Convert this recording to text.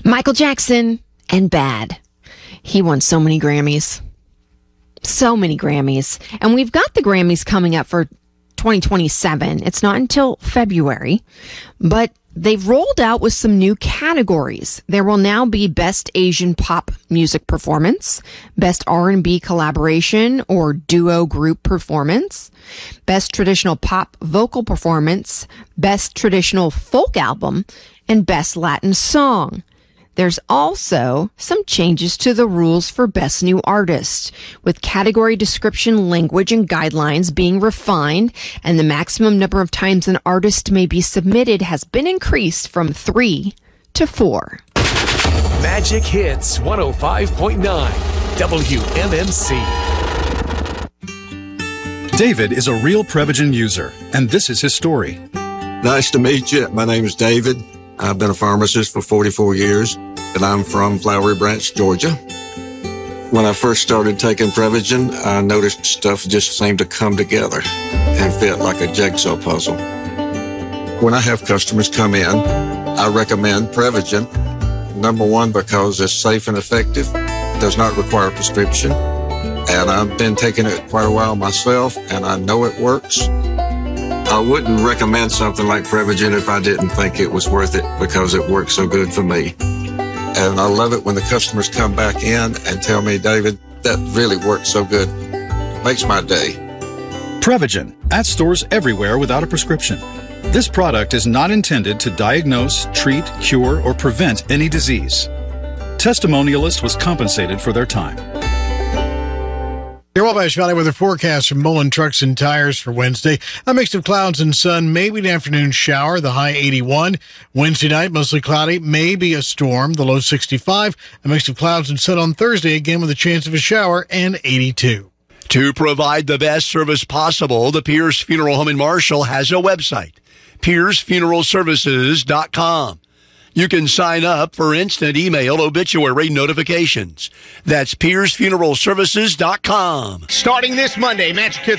Michael Jackson and Bad. He won so many Grammys. So many Grammys. And we've got the Grammys coming up for 2027. It's not until February, but they've rolled out with some new categories. There will now be Best Asian Pop Music Performance, Best R&B Collaboration or Duo Group Performance, Best Traditional Pop Vocal Performance, Best Traditional Folk Album, and Best Latin Song. There's also some changes to the rules for Best New Artist, with category description, language, and guidelines being refined, and the maximum number of times an artist may be submitted has been increased from 3 to 4. Magic Hits 105.9 WMMC. David is a real Prevagen user, and this is his story. Nice to meet you. My name is David. I've been a pharmacist for 44 years, and I'm from Flowery Branch, Georgia. When I first started taking Prevagen, I noticed stuff just seemed to come together and fit like a jigsaw puzzle. When I have customers come in, I recommend Prevagen. Number one, because it's safe and effective, does not require a prescription, and I've been taking it quite a while myself, and I know it works. I wouldn't recommend something like Prevagen if I didn't think it was worth it because it works so good for me. And I love it when the customers come back in and tell me, David, that really worked so good. Makes my day. Prevagen, at stores everywhere without a prescription. This product is not intended to diagnose, treat, cure, or prevent any disease. Testimonialist was compensated for their time. Your Wabash Valley weather forecast from Mullen Trucks and Tires for Wednesday. A mix of clouds and sun, maybe an afternoon shower, the high 81. Wednesday night, mostly cloudy, maybe a storm, the low 65. A mix of clouds and sun on Thursday, again with a chance of a shower, and 82. To provide the best service possible, the Pierce Funeral Home in Marshall has a website, piercefuneralservices.com. You can sign up for instant email obituary notifications. That's piercefuneralservices.com. Starting this Monday, Magic Hits